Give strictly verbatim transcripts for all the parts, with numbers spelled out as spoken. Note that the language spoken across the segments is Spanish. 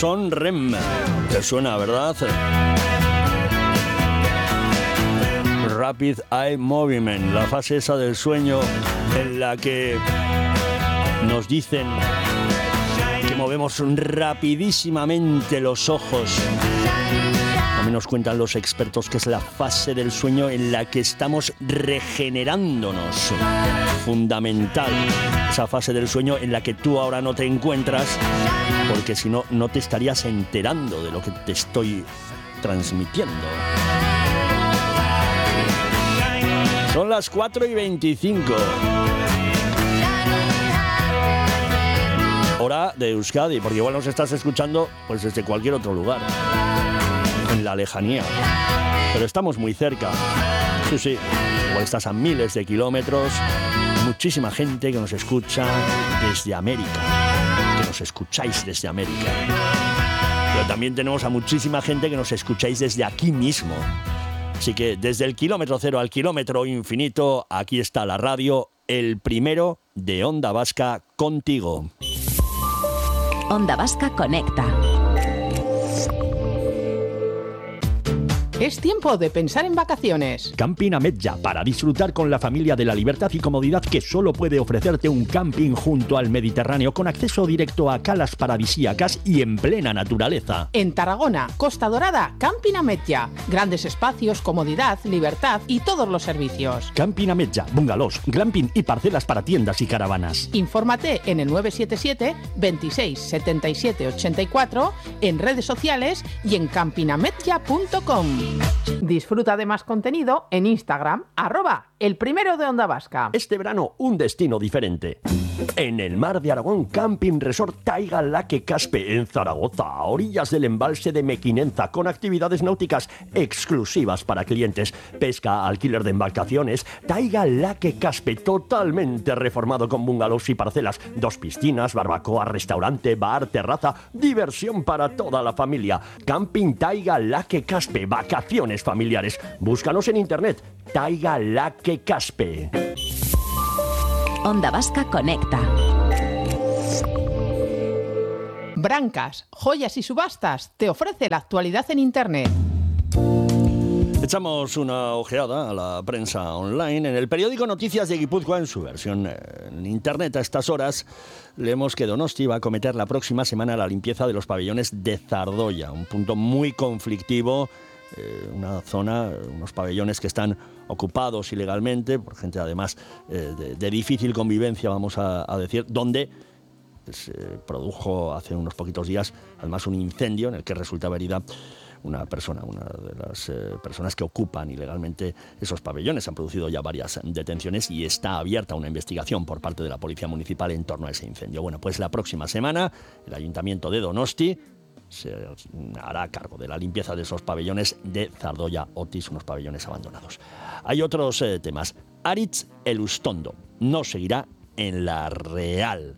son R E M. ¿Te suena, verdad? Rapid Eye Movement, la fase esa del sueño en la que nos dicen que movemos rapidísimamente los ojos. También nos cuentan los expertos que es la fase del sueño en la que estamos regenerándonos. Fundamental, esa fase del sueño en la que tú ahora no te encuentras, porque si no, no te estarías enterando de lo que te estoy transmitiendo. Son las cuatro y veinticinco. Hora de Euskadi, porque igual nos estás escuchando pues desde cualquier otro lugar, en la lejanía. Pero estamos muy cerca. Sí, sí, igual estás a miles de kilómetros. Muchísima gente que nos escucha desde América, que nos escucháis desde América. Pero también tenemos a muchísima gente que nos escucháis desde aquí mismo. Así que desde el kilómetro cero al kilómetro infinito, aquí está la radio, el primero de Onda Vasca contigo. Onda Vasca conecta. Es tiempo de pensar en vacaciones. Camping Ametlla, para disfrutar con la familia de la libertad y comodidad que solo puede ofrecerte un camping junto al Mediterráneo, con acceso directo a calas paradisíacas y en plena naturaleza. En Tarragona, Costa Dorada, Camping Ametlla. Grandes espacios, comodidad, libertad y todos los servicios. Camping Ametlla, bungalows, glamping y parcelas para tiendas y caravanas. Infórmate en el nueve siete siete, veintiséis, setenta y siete, ochenta y cuatro, en redes sociales y en camping ametlla punto com. Disfruta de más contenido en Instagram, arroba el primero de Onda Vasca. Este verano, un destino diferente. En el mar de Aragón, Camping Resort Taiga Laque Caspe, en Zaragoza, a orillas del embalse de Mequinenza, con actividades náuticas exclusivas para clientes, pesca, alquiler de embarcaciones. Taiga Laque Caspe, totalmente reformado con bungalows y parcelas, dos piscinas, barbacoa, restaurante, bar, terraza, diversión para toda la familia. Camping Taiga Laque Caspe, vacaciones familiares. Búscanos en internet, Taiga Laque Caspe. Onda Vasca conecta. Brancas, joyas y subastas te ofrece la actualidad en internet. Echamos una ojeada a la prensa online. En el periódico Noticias de Guipúzcoa, en su versión en internet a estas horas, leemos que Donosti va a acometer la próxima semana la limpieza de los pabellones de Zardoya, un punto muy conflictivo, eh, una zona, unos pabellones que están ocupados ilegalmente por gente además eh, de, de difícil convivencia, vamos a, a decir, donde se produjo hace unos poquitos días además un incendio en el que resultaba herida una persona, una de las eh, personas que ocupan ilegalmente esos pabellones. Se han producido ya varias detenciones y está abierta una investigación por parte de la Policía Municipal en torno a ese incendio. Bueno, pues la próxima semana el Ayuntamiento de Donosti se hará cargo de la limpieza de esos pabellones de Zardoya Otis, unos pabellones abandonados. Hay otros eh, temas. Aritz Elustondo no seguirá en la Real.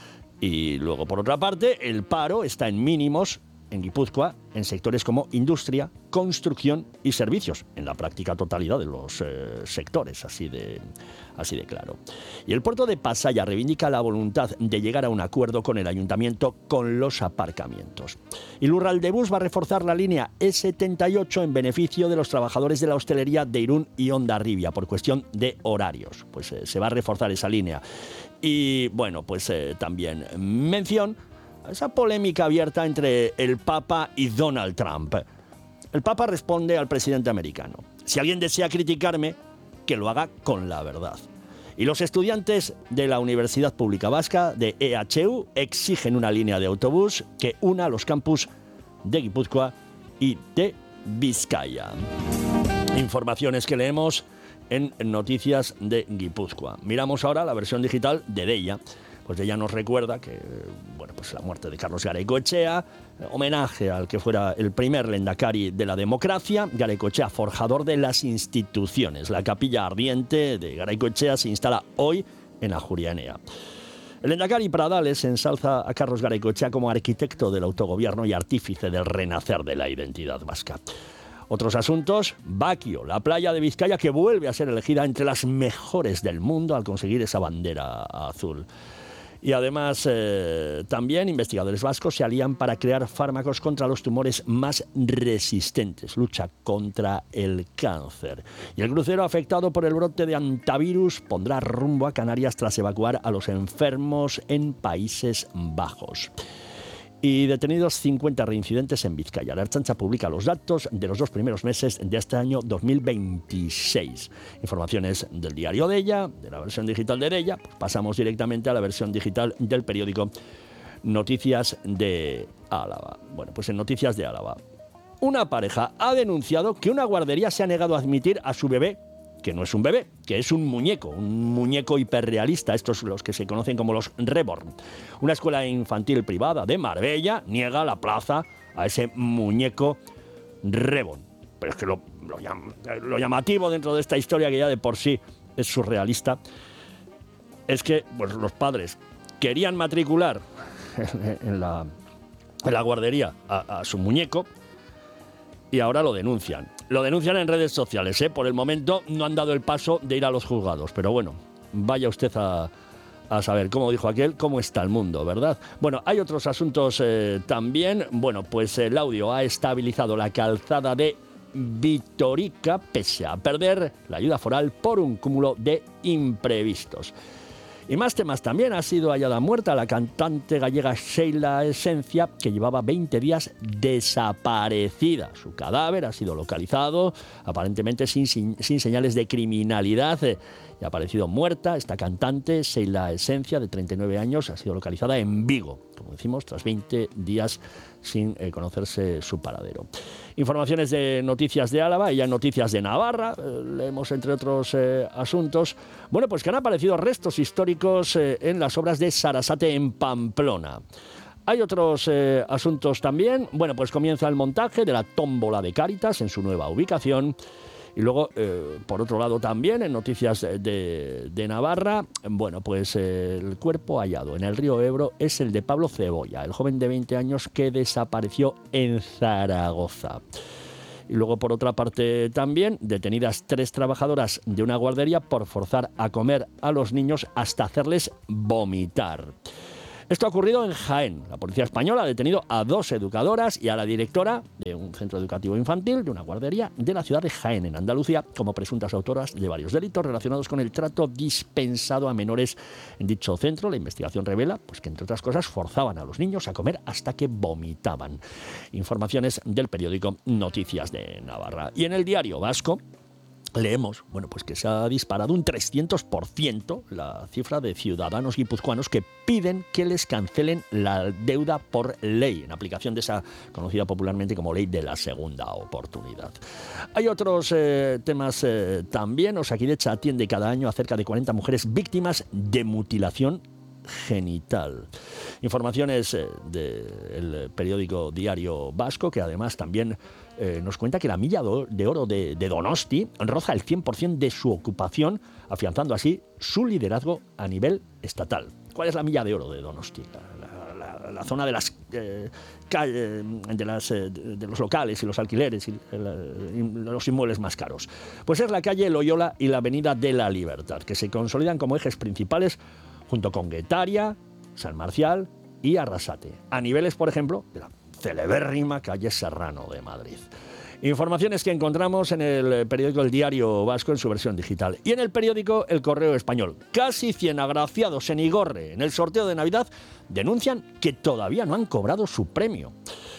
Y luego, por otra parte, el paro está en mínimos en Guipúzcoa, en sectores como industria, construcción y servicios, en la práctica totalidad de los eh, sectores, así de, así de claro. Y el puerto de Pasaya reivindica la voluntad de llegar a un acuerdo con el ayuntamiento con los aparcamientos. Y Lurraldebus va a reforzar la línea E setenta y ocho en beneficio de los trabajadores de la hostelería de Irún y Hondarribia, por cuestión de horarios. Pues eh, se va a reforzar esa línea. Y bueno, pues eh, también mención esa polémica abierta entre el Papa y Donald Trump. El Papa responde al presidente americano: si alguien desea criticarme, que lo haga con la verdad. Y los estudiantes de la Universidad Pública Vasca, de E H U, exigen una línea de autobús que una los campus de Guipúzcoa y de Vizcaya. Informaciones que leemos en Noticias de Guipúzcoa. Miramos ahora la versión digital de Deia. Pues ella nos recuerda que, bueno, pues la muerte de Carlos Garaycoechea, homenaje al que fuera el primer lehendakari de la democracia. Garaycoechea, forjador de las instituciones. La capilla ardiente de Garaycoechea se instala hoy en Ajuria Enea. El lehendakari Pradales ensalza a Carlos Garaycoechea como arquitecto del autogobierno y artífice del renacer de la identidad vasca. Otros asuntos: Baquio, la playa de Vizcaya, que vuelve a ser elegida entre las mejores del mundo al conseguir esa bandera azul. Y además, eh, también investigadores vascos se alían para crear fármacos contra los tumores más resistentes, lucha contra el cáncer. Y el crucero afectado por el brote de hantavirus pondrá rumbo a Canarias tras evacuar a los enfermos en Países Bajos. Y detenidos cincuenta reincidentes en Vizcaya. La Ertzaintza publica los datos de los dos primeros meses de este año dos mil veintiséis. Informaciones del diario Deia, de la versión digital de Deia. Pues pasamos directamente a la versión digital del periódico Noticias de Álava. Bueno, pues en Noticias de Álava, una pareja ha denunciado que una guardería se ha negado a admitir a su bebé, que no es un bebé, que es un muñeco, un muñeco hiperrealista, estos los que se conocen como los Reborn. Una escuela infantil privada de Marbella niega la plaza a ese muñeco Reborn. Pero es que lo, lo, llam, lo llamativo dentro de esta historia, que ya de por sí es surrealista, es que pues, los padres querían matricular en la, en la guardería a, a su muñeco y ahora lo denuncian. Lo denuncian en redes sociales, ¿eh? Por el momento no han dado el paso de ir a los juzgados, pero bueno, vaya usted a, a saber, como dijo aquel, cómo está el mundo, ¿verdad? Bueno, hay otros asuntos eh, también. Bueno, pues el Audio ha estabilizado la calzada de Vitorica pese a perder la ayuda foral por un cúmulo de imprevistos. Y más temas también. Ha sido hallada muerta la cantante gallega Sheila Esencia, que llevaba veinte días desaparecida. Su cadáver ha sido localizado, aparentemente sin, sin, sin señales de criminalidad. Y ha aparecido muerta esta cantante, Sheila Esencia, de treinta y nueve años, ha sido localizada en Vigo, como decimos, tras veinte días sin eh, conocerse su paradero. Informaciones de Noticias de Álava y ya Noticias de Navarra, eh, leemos entre otros eh, asuntos, bueno, pues que han aparecido restos históricos eh, en las obras de Sarasate en Pamplona. Hay otros eh, asuntos también. Bueno, pues comienza el montaje de la tómbola de Cáritas en su nueva ubicación. Y luego, eh, por otro lado también, en Noticias de, de Navarra, bueno, pues eh, el cuerpo hallado en el río Ebro es el de Pablo Cebolla, el joven de veinte años que desapareció en Zaragoza. Y luego, por otra parte también, detenidas tres trabajadoras de una guardería por forzar a comer a los niños hasta hacerles vomitar. Esto ha ocurrido en Jaén. La policía española ha detenido a dos educadoras y a la directora de un centro educativo infantil de una guardería de la ciudad de Jaén, en Andalucía, como presuntas autoras de varios delitos relacionados con el trato dispensado a menores en dicho centro. La investigación revela pues, que, entre otras cosas, forzaban a los niños a comer hasta que vomitaban. Informaciones del periódico Noticias de Navarra. Y en el Diario Vasco leemos, bueno, pues que se ha disparado un trescientos por ciento la cifra de ciudadanos guipuzcoanos que piden que les cancelen la deuda por ley, en aplicación de esa conocida popularmente como ley de la segunda oportunidad. Hay otros eh, temas eh, también. Osakidetza atiende cada año a cerca de cuarenta mujeres víctimas de mutilación genital. Informaciones eh, del periódico Diario Vasco, que además también eh, nos cuenta que la milla de oro de, de Donosti roza el cien por ciento de su ocupación, afianzando así su liderazgo a nivel estatal. ¿Cuál es la milla de oro de Donosti? La, la, la, la zona de las eh, calles, de, las, eh, de los locales y los alquileres y el, los inmuebles más caros. Pues es la calle Loyola y la avenida de la Libertad, que se consolidan como ejes principales junto con Guetaria, San Marcial y Arrasate, a niveles, por ejemplo, de la celebérrima calle Serrano de Madrid. Informaciones que encontramos en el periódico El Diario Vasco en su versión digital. Y en el periódico El Correo Español. Casi cien agraciados en Igorre en el sorteo de Navidad denuncian que todavía no han cobrado su premio.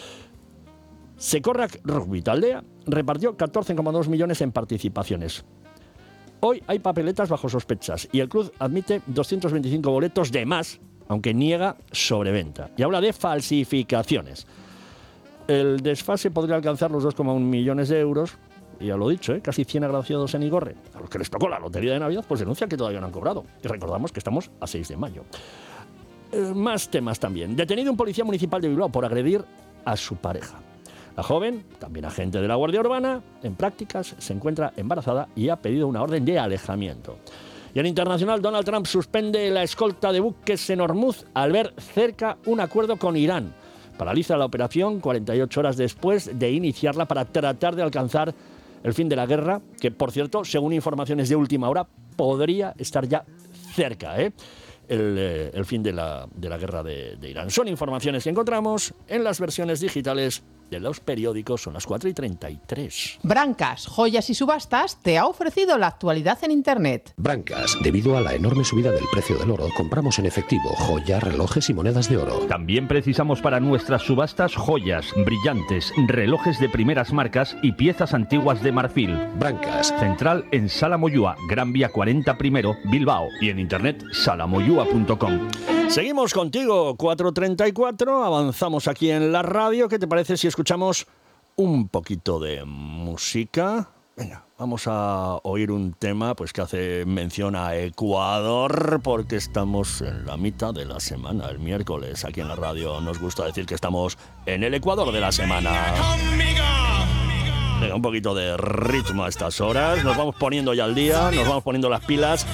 Sekorrak Rugby Taldea repartió catorce coma dos millones en participaciones. Hoy hay papeletas bajo sospechas y el club admite doscientos veinticinco boletos de más, aunque niega sobreventa. Y habla de falsificaciones. El desfase podría alcanzar los dos coma uno millones de euros. Y ya lo he dicho, ¿eh? Casi cien agraciados en Igorre. A los que les tocó la lotería de Navidad, pues denuncian que todavía no han cobrado. Y recordamos que estamos a seis de mayo. Eh, más temas también. Detenido un policía municipal de Bilbao por agredir a su pareja. La joven, también agente de la Guardia Urbana, en prácticas se encuentra embarazada y ha pedido una orden de alejamiento. Y en internacional, Donald Trump suspende la escolta de buques en Hormuz al ver cerca un acuerdo con Irán. Paraliza la operación cuarenta y ocho horas después de iniciarla para tratar de alcanzar el fin de la guerra, que, por cierto, según informaciones de última hora, podría estar ya cerca, ¿eh? el, eh, el fin de la, de la guerra de, de Irán. Son informaciones que encontramos en las versiones digitales de los periódicos. Son las cuatro y treinta y tres. Brancas, Joyas y Subastas te ha ofrecido la actualidad en Internet. Brancas, debido a la enorme subida del precio del oro, compramos en efectivo joyas, relojes y monedas de oro. También precisamos para nuestras subastas joyas, brillantes, relojes de primeras marcas y piezas antiguas de marfil. Brancas. Central en Sala Moyúa, Gran Vía cuarenta primero, Bilbao. Y en internet, salamoyúa punto com. Seguimos contigo, cuatro treinta y cuatro, avanzamos aquí en la radio. ¿Qué te parece si escuchamos un poquito de música? Venga, vamos a oír un tema pues que hace mención a Ecuador, porque estamos en la mitad de la semana, el miércoles. Aquí en la radio nos gusta decir que estamos en el Ecuador de la semana. Venga, un poquito de ritmo a estas horas, nos vamos poniendo ya al día, nos vamos poniendo las pilas.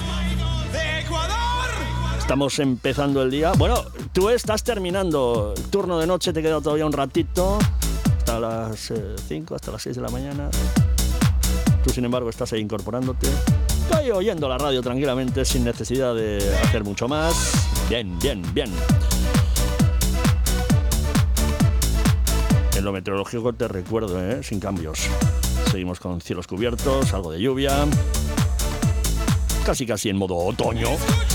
Estamos empezando el día. Bueno, tú estás terminando el turno de noche, te queda todavía un ratito, hasta las cinco, hasta las seis de la mañana. Tú, sin embargo, estás ahí incorporándote. Estoy oyendo la radio tranquilamente, sin necesidad de hacer mucho más. Bien, bien, bien. En lo meteorológico te recuerdo, ¿eh? Sin cambios. Seguimos con cielos cubiertos, algo de lluvia. Casi, casi en modo otoño.